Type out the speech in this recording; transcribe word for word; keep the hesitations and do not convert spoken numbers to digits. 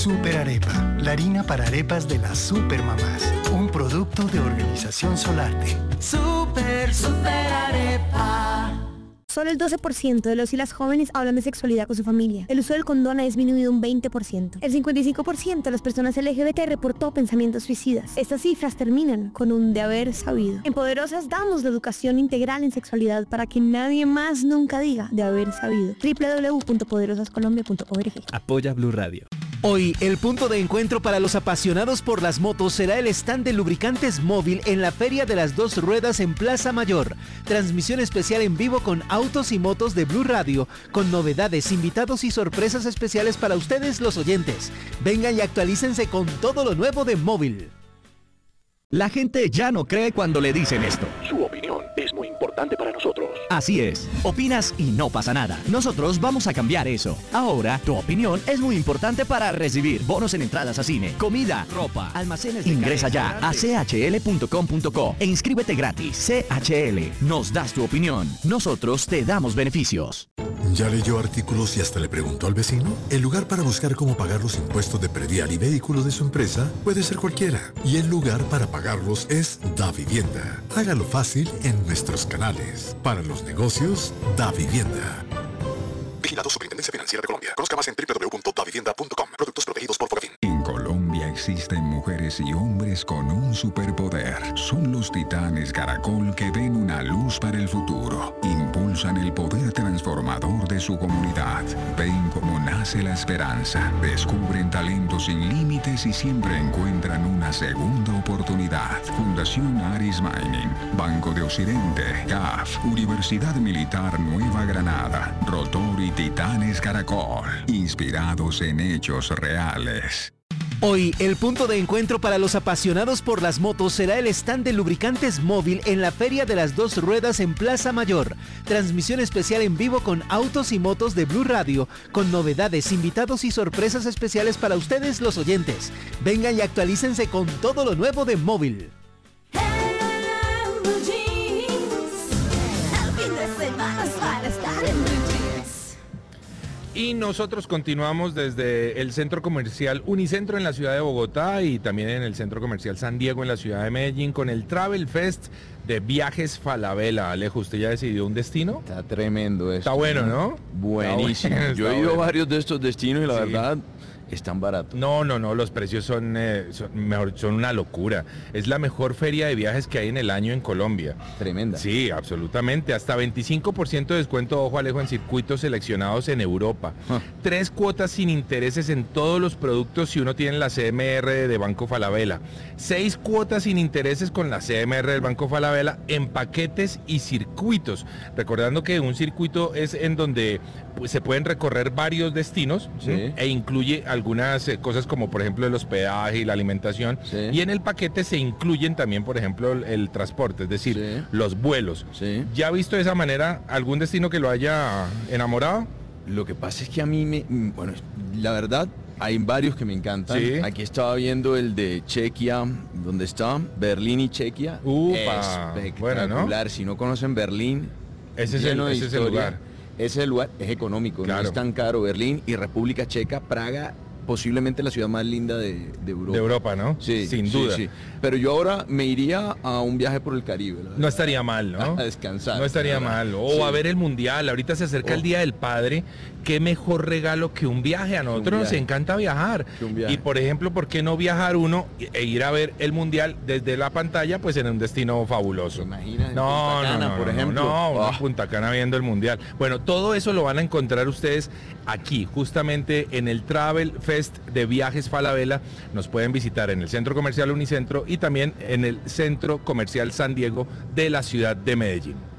Super Arepa, la harina para arepas de las supermamás. Un producto de Organización Solarte. Super, super arepa. Solo el doce por ciento de los y las jóvenes hablan de sexualidad con su familia. El uso del condón ha disminuido un veinte por ciento. El cincuenta y cinco por ciento de las personas L G B T reportó pensamientos suicidas. Estas cifras terminan con un de haber sabido. En Poderosas damos la educación integral en sexualidad para que nadie más nunca diga de haber sabido. doble u doble u doble u punto poderosas colombia punto org. Apoya Blue Radio. Hoy, el punto de encuentro para los apasionados por las motos será el stand de lubricantes móvil en la Feria de las Dos Ruedas en Plaza Mayor. Transmisión especial en vivo con autos y motos de Blue Radio, con novedades, invitados y sorpresas especiales para ustedes los oyentes. Vengan y actualícense con todo lo nuevo de móvil. La gente ya no cree cuando le dicen esto. Su opinión es muy importante para nosotros. Así es, opinas y no pasa nada. Nosotros vamos a cambiar eso. Ahora, tu opinión es muy importante para recibir bonos en entradas a cine, comida, ropa, almacenes de Ingresa ya a c h l punto com punto co e inscríbete gratis. C H L, nos das tu opinión. Nosotros te damos beneficios. ¿Ya leyó artículos y hasta le preguntó al vecino? El lugar para buscar cómo pagar los impuestos de predial y vehículos de su empresa puede ser cualquiera. Y el lugar para pagarlos es DaVivienda. Hágalo fácil en nuestros canales. Para los negocios, DaVivienda. Vigilado Superintendencia Financiera de Colombia. Conozca más en doble u doble u doble u punto da vivienda punto com. Productos protegidos por Fogafín. En Colombia existen mujeres y hombres con un superpoder. Son los titanes Caracol que ven una luz para el futuro. Impulsan el poder transformador de su comunidad. Ven cómo nace la esperanza. Descubren talentos sin límites y siempre encuentran una segunda oportunidad. Fundación Aris Mining, Banco de Occidente, C A F, Universidad Militar Nueva Granada, Rotor y Titanes Caracol. Inspirados en hechos reales. Hoy, el punto de encuentro para los apasionados por las motos será el stand de lubricantes móvil en la Feria de las Dos Ruedas en Plaza Mayor. Transmisión especial en vivo con autos y motos de Blue Radio, con novedades, invitados y sorpresas especiales para ustedes los oyentes. Vengan y actualícense con todo lo nuevo de móvil. Y nosotros continuamos desde el centro comercial Unicentro en la ciudad de Bogotá y también en el centro comercial San Diego en la ciudad de Medellín con el Travel Fest de Viajes Falabella. Alejo, ¿usted ya decidió un destino? Está tremendo eso. Está bueno, ¿no? Buenísimo. Está bueno, Yo he está ido bueno. a varios de estos destinos y la Sí. verdad están baratos. No, no, no, los precios son, eh, son, mejor, son una locura. Es la mejor feria de viajes que hay en el año en Colombia. Tremenda. Sí, absolutamente. Hasta veinticinco por ciento de descuento, ojo Alejo, en circuitos seleccionados en Europa. Ah. Tres cuotas sin intereses en todos los productos si uno tiene la C M R de Banco Falabella. Seis cuotas sin intereses con la C M R del Banco Falabella en paquetes y circuitos. Recordando que un circuito es en donde pues, se pueden recorrer varios destinos, Sí. ¿sí? E incluye algunas eh, cosas como por ejemplo el hospedaje y la alimentación. Sí. Y en el paquete se incluyen también, por ejemplo, el, el transporte, es decir, Sí. los vuelos. Sí. ¿Ya ha visto de esa manera algún destino que lo haya enamorado? Lo que pasa es que a mí me, bueno, la verdad, hay varios que me encantan. Sí. Aquí estaba viendo el de Chequia, donde está Berlín y Chequia. Upa, Espectacular. bueno, ¿no? Si no conocen Berlín, Ese es el, lleno de ese es el historia. lugar. Ese es el lugar, es económico, Claro. no es tan caro. Berlín y República Checa, Praga, posiblemente la ciudad más linda de, de Europa. De Europa, ¿no? Sí, Sin sí, duda. sí. Pero yo ahora me iría a un viaje por el Caribe. la No verdad. estaría mal, ¿no? A descansar. No estaría la verdad. mal. O Sí. a ver el Mundial. Ahorita se acerca Oh. el Día del Padre. Qué mejor regalo que un viaje. A nosotros nos viaje. encanta viajar. Que un viaje. Y por ejemplo, ¿por qué no viajar uno e ir a ver el Mundial desde la pantalla, pues en un destino fabuloso? ¿Se imagina? En No, Punta no, Cana, no, por no, ejemplo. No, una Ah. Punta Cana viendo el Mundial. Bueno, todo eso lo van a encontrar ustedes aquí, justamente en el Travel Fest de Viajes Falabella. Nos pueden visitar en el Centro Comercial Unicentro y también en el Centro Comercial San Diego de la ciudad de Medellín.